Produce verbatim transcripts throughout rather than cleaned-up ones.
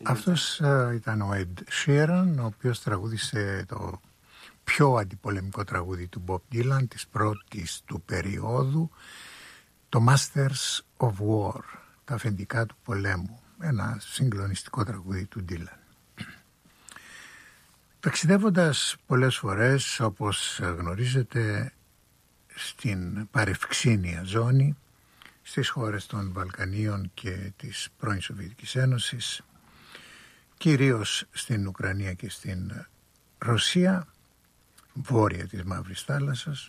Αυτός uh, ήταν ο Ed Sheeran, ο οποίος τραγούδισε το πιο αντιπολεμικό τραγούδι του Bob Dylan της πρώτης του περίοδου, το Masters of War, τα αφεντικά του πολέμου, ένα συγκλονιστικό τραγούδι του Dylan. Ταξιδεύοντας πολλές φορές, όπως γνωρίζετε, στην παρευξήνια ζώνη, στις χώρες των Βαλκανίων και της πρώην Σοβιετικής Ένωσης, κυρίως στην Ουκρανία και στην Ρωσία, βόρεια της Μαύρης Θάλασσας,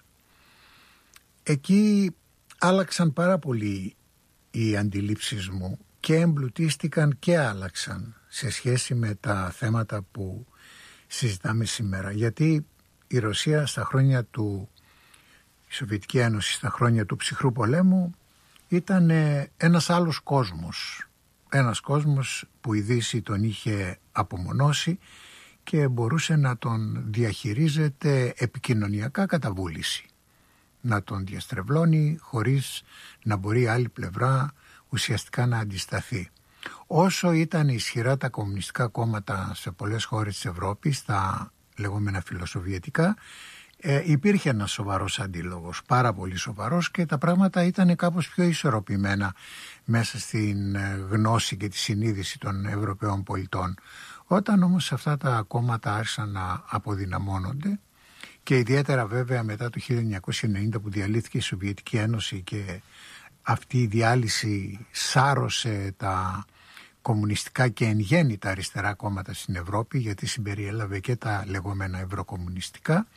εκεί άλλαξαν πάρα πολύ οι αντιλήψεις μου και εμπλουτίστηκαν και άλλαξαν σε σχέση με τα θέματα που συζητάμε σήμερα. Γιατί η Ρωσία στα χρόνια του, η Σοβιετική Ένωση στα χρόνια του ψυχρού πολέμου ήταν ένας άλλος κόσμος. Ένας κόσμος που η Δύση τον είχε απομονώσει και μπορούσε να τον διαχειρίζεται επικοινωνιακά κατά βούληση. Να τον διαστρεβλώνει χωρίς να μπορεί η άλλη πλευρά ουσιαστικά να αντισταθεί. Όσο ήταν ισχυρά τα κομμουνιστικά κόμματα σε πολλές χώρες της Ευρώπης, τα λεγόμενα φιλοσοβιετικά, ε, υπήρχε ένας σοβαρός αντίλογος, πάρα πολύ σοβαρός, και τα πράγματα ήταν κάπως πιο ισορροπημένα μέσα στην γνώση και τη συνείδηση των Ευρωπαίων πολιτών. Όταν όμως αυτά τα κόμματα άρχισαν να αποδυναμώνονται, και ιδιαίτερα βέβαια μετά το χίλια εννιακόσια ενενήντα που διαλύθηκε η Σοβιετική Ένωση και αυτή η διάλυση σάρωσε τα κομμουνιστικά και εν γέννη τα αριστερά κόμματα στην Ευρώπη, γιατί συμπεριέλαβε και τα λεγόμενα ευρωκομμουνιστικά,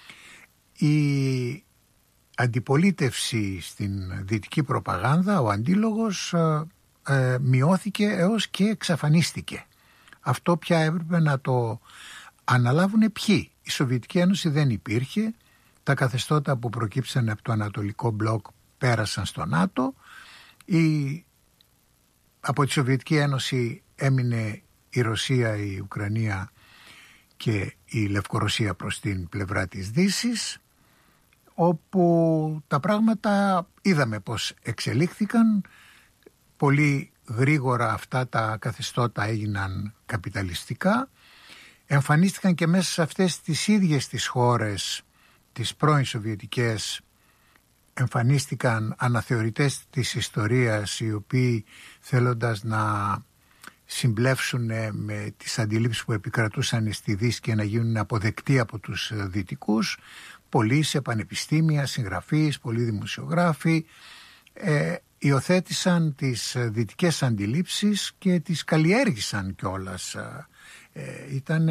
η αντιπολίτευση στην δυτική προπαγάνδα, ο αντίλογος ε, ε, μειώθηκε έως και εξαφανίστηκε. Αυτό πια έπρεπε να το αναλάβουν ποιοι. Η Σοβιετική Ένωση δεν υπήρχε, τα καθεστώτα που προκύψαν από το Ανατολικό Μπλοκ πέρασαν στο ΝΑΤΟ, η... από τη Σοβιετική Ένωση έμεινε η Ρωσία, η Ουκρανία και η Λευκορωσία προς την πλευρά της Δύσης, όπου τα πράγματα είδαμε πως εξελίχθηκαν. Πολύ γρήγορα αυτά τα καθεστώτα έγιναν καπιταλιστικά. Εμφανίστηκαν και μέσα σε αυτές τις ίδιες τις χώρες, τις πρώην Σοβιετικές, εμφανίστηκαν αναθεωρητές της ιστορίας, οι οποίοι θέλοντας να συμπλεύσουν με τις αντιλήψεις που επικρατούσαν στη Δύση και να γίνουν αποδεκτοί από τους δυτικούς, πολλοί σε πανεπιστήμια, συγγραφείς, πολλοί δημοσιογράφοι, ε, υιοθέτησαν τις δυτικές αντιλήψεις και τις καλλιέργησαν κιόλας. Ε, ήταν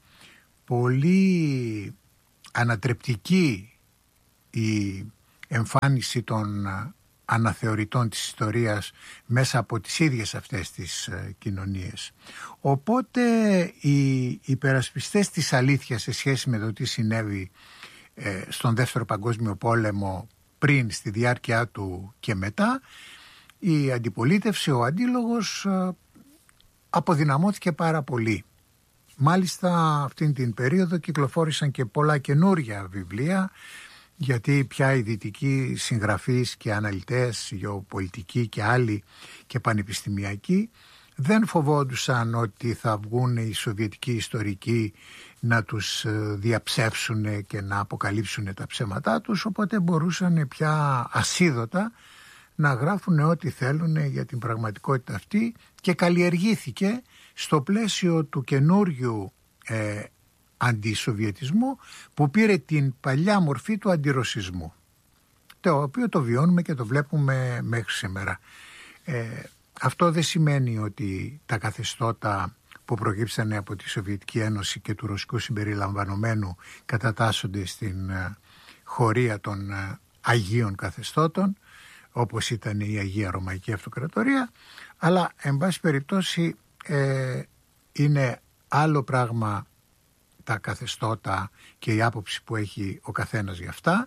πολύ ανατρεπτική η εμφάνιση των αναθεωρητών της ιστορίας μέσα από τις ίδιες αυτές τις ε, κοινωνίες. Οπότε οι υπερασπιστές της αλήθειας σε σχέση με το τι συνέβη ε, στον Δεύτερο Παγκόσμιο Πόλεμο, πριν, στη διάρκεια του και μετά, η αντιπολίτευση, ο αντίλογος ε, αποδυναμώθηκε πάρα πολύ. Μάλιστα αυτήν την περίοδο κυκλοφόρησαν και πολλά καινούρια βιβλία, γιατί πια οι δυτικοί συγγραφείς και αναλυτές, γεωπολιτικοί και άλλοι και πανεπιστημιακοί, δεν φοβόντουσαν ότι θα βγουν οι σοβιετικοί ιστορικοί να τους διαψεύσουν και να αποκαλύψουν τα ψέματά τους, οπότε μπορούσαν πια ασίδωτα να γράφουν ό,τι θέλουν για την πραγματικότητα αυτή, και καλλιεργήθηκε στο πλαίσιο του καινούριου ε, αντισοβιετισμού που πήρε την παλιά μορφή του αντιρωσισμού, το οποίο το βιώνουμε και το βλέπουμε μέχρι σήμερα. Ε, αυτό δεν σημαίνει ότι τα καθεστώτα που προκύψανε από τη Σοβιετική Ένωση και του ρωσικού συμπεριλαμβανομένου κατατάσσονται στην ε, χωρία των ε, Αγίων καθεστώτων, όπως ήταν η Αγία Ρωμαϊκή Αυτοκρατορία, αλλά εν πάση περιπτώσει ε, είναι άλλο πράγμα τα καθεστώτα και η άποψη που έχει ο καθένας για αυτά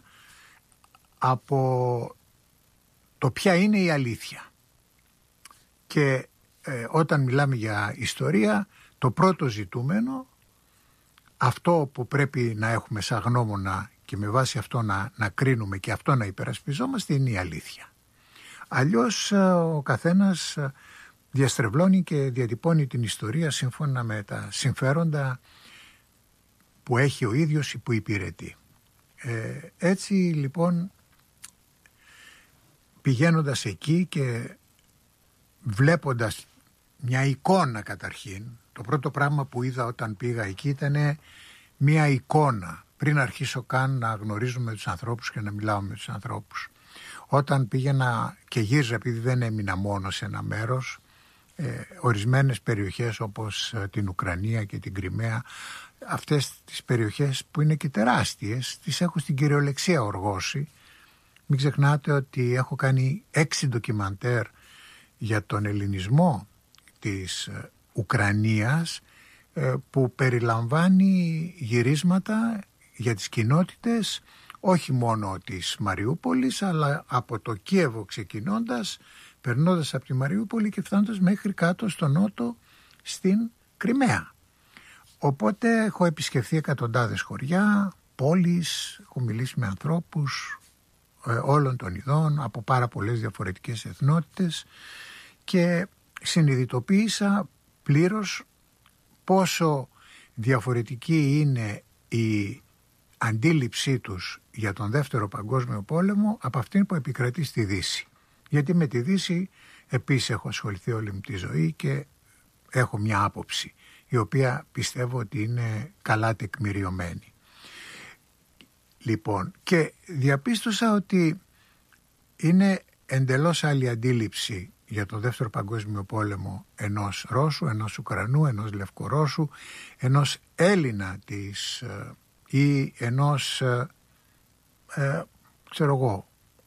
από το ποια είναι η αλήθεια. Και ε, όταν μιλάμε για ιστορία, το πρώτο ζητούμενο, αυτό που πρέπει να έχουμε σαν γνώμονα και με βάση αυτό να, να κρίνουμε και αυτό να υπερασπιζόμαστε, είναι η αλήθεια. Αλλιώς ο καθένας διαστρεβλώνει και διατυπώνει την ιστορία σύμφωνα με τα συμφέροντα που έχει ο ίδιος ή που υπηρετεί. Ε, έτσι λοιπόν, πηγαίνοντας εκεί και βλέποντας μια εικόνα καταρχήν, το πρώτο πράγμα που είδα όταν πήγα εκεί ήταν μια εικόνα, πριν αρχίσω καν να γνωρίζουμε τους ανθρώπους και να μιλάω με τους ανθρώπους. Όταν πήγαινα και γύριζα, επειδή δεν έμεινα μόνο σε ένα μέρος, ε, ορισμένες περιοχές όπως την Ουκρανία και την Κριμαία, αυτές τις περιοχές που είναι και τεράστιες, τις έχω στην κυριολεξία οργώσει. Μην ξεχνάτε ότι έχω κάνει έξι ντοκιμαντέρ για τον ελληνισμό της Ουκρανίας, που περιλαμβάνει γυρίσματα για τις κοινότητες όχι μόνο της Μαριούπολης, αλλά από το Κίεβο ξεκινώντας, περνώντας από τη Μαριούπολη και φτάνοντας μέχρι κάτω στο νότο στην Κριμαία. Οπότε έχω επισκεφθεί εκατοντάδες χωριά, πόλεις, έχω μιλήσει με ανθρώπους ε, όλων των ειδών, από πάρα πολλές διαφορετικές εθνότητες, και συνειδητοποίησα πλήρως πόσο διαφορετική είναι η αντίληψή τους για τον Δεύτερο Παγκόσμιο Πόλεμο από αυτήν που επικρατεί στη Δύση. Γιατί με τη Δύση επίσης έχω ασχοληθεί όλη μου τη ζωή και έχω μια άποψη, η οποία πιστεύω ότι είναι καλά τεκμηριωμένη. Λοιπόν, και διαπίστωσα ότι είναι εντελώς άλλη αντίληψη για το Δεύτερο Παγκόσμιο Πόλεμο ενός Ρώσου, ενός Ουκρανού, ενός Λευκορώσου, ενός Έλληνα της ή ενός ε, ε, ξέρω εγώ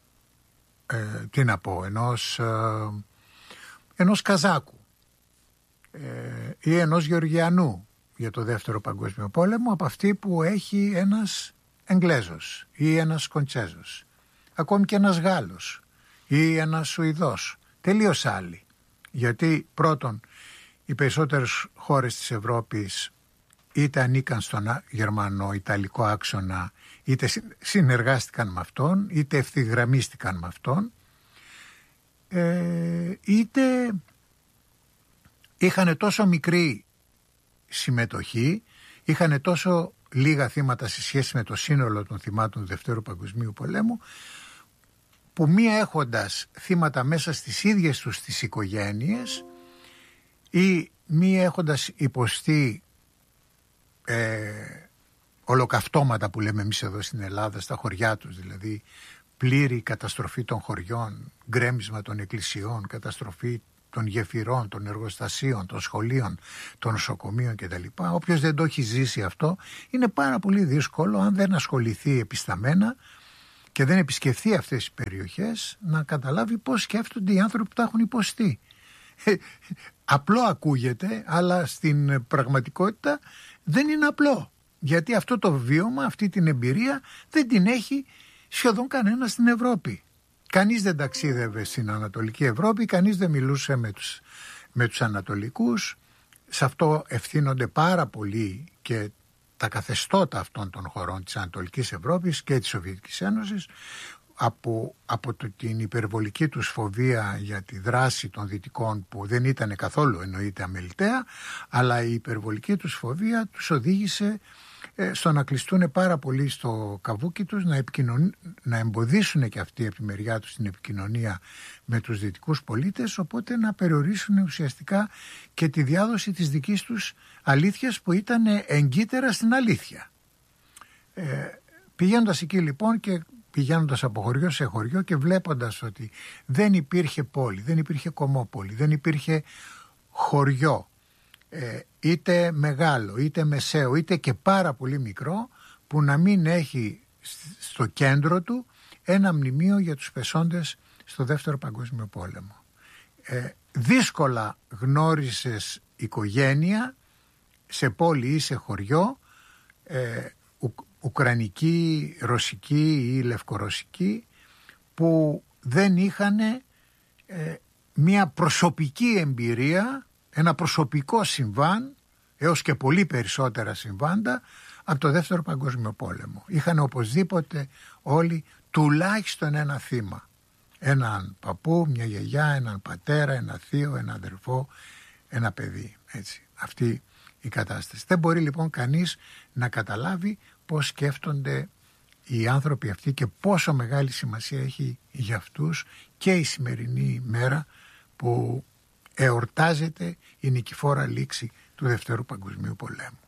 ε, τι να πω ενός, ε, ενός Καζάκου ε, ή ενός Γεωργιανού για το Δεύτερο Παγκόσμιο Πόλεμο, από αυτή που έχει ένας Εγγλέζος ή ένας Σκοντσέζος, ακόμη και ένας Γάλλος ή ένας Σουηδός, τελείως άλλοι. Γιατί πρώτον, οι περισσότερες χώρες της Ευρώπης είτε ανήκαν στον γερμανο-ιταλικό άξονα, είτε συνεργάστηκαν με αυτόν, είτε ευθυγραμμίστηκαν με αυτόν, ε, είτε είχαν τόσο μικρή συμμετοχή, είχαν τόσο λίγα θύματα σε σχέση με το σύνολο των θυμάτων του Δευτέρου Παγκοσμίου Πολέμου, που μη έχοντας θύματα μέσα στις ίδιες τους τις οικογένειες ή μη έχοντας υποστεί ε, ολοκαυτώματα που λέμε εμείς εδώ στην Ελλάδα, στα χωριά τους, δηλαδή πλήρη καταστροφή των χωριών, γκρέμισμα των εκκλησιών, καταστροφή των γεφυρών, των εργοστασίων, των σχολείων, των νοσοκομείων κτλ. Όποιος δεν το έχει ζήσει αυτό, είναι πάρα πολύ δύσκολο, αν δεν ασχοληθεί επισταμένα και δεν επισκεφθεί αυτές τις περιοχές, να καταλάβει πώς σκέφτονται οι άνθρωποι που τα έχουν υποστεί. Απλό ακούγεται, αλλά στην πραγματικότητα δεν είναι απλό. Γιατί αυτό το βίωμα, αυτή την εμπειρία δεν την έχει σχεδόν κανένα στην Ευρώπη. Κανείς δεν ταξίδευε στην Ανατολική Ευρώπη, κανείς δεν μιλούσε με τους, με τους Ανατολικούς. Σε αυτό ευθύνονται πάρα πολύ και τα καθεστώτα αυτών των χωρών της Ανατολικής Ευρώπης και της Σοβιετικής Ένωσης, από, από το, την υπερβολική τους φοβία για τη δράση των Δυτικών, που δεν ήταν καθόλου εννοείται αμεληταία, αλλά η υπερβολική τους φοβία τους οδήγησε ε, στο να κλειστούν πάρα πολύ στο καβούκι τους, να, να εμποδίσουν και αυτοί από τη μεριά τους την επικοινωνία με τους δυτικούς πολίτες, οπότε να περιορίσουν ουσιαστικά και τη διάδοση της δικής τους αλήθειας, που ήταν εγκύτερα στην αλήθεια. Ε, πηγαίνοντας εκεί λοιπόν και πηγαίνοντας από χωριό σε χωριό και βλέποντας ότι δεν υπήρχε πόλη, δεν υπήρχε κομμόπολη, δεν υπήρχε χωριό, ε, είτε μεγάλο, είτε μεσαίο, είτε και πάρα πολύ μικρό, που να μην έχει στο κέντρο του ένα μνημείο για τους πεσόντες στο Δεύτερο Παγκόσμιο Πόλεμο. Ε, δύσκολα γνώρισες οικογένεια σε πόλη ή σε χωριό, ε, ουκρανική, ρωσική ή λευκορωσική, που δεν είχαν ε, μια προσωπική εμπειρία, ένα προσωπικό συμβάν, έως και πολύ περισσότερα συμβάντα από το Δεύτερο Παγκόσμιο Πόλεμο. Είχαν οπωσδήποτε όλοι τουλάχιστον ένα θύμα. έναν παππού, μια γιαγιά, έναν πατέρα, ένα θείο, ένα αδερφό, ένα παιδί. Έτσι, αυτή η κατάσταση. Δεν μπορεί λοιπόν κανείς να καταλάβει πώς σκέφτονται οι άνθρωποι αυτοί και πόσο μεγάλη σημασία έχει για αυτούς και η σημερινή μέρα που εορτάζεται η νικηφόρα λήξη του Δευτέρου Παγκοσμίου Πολέμου.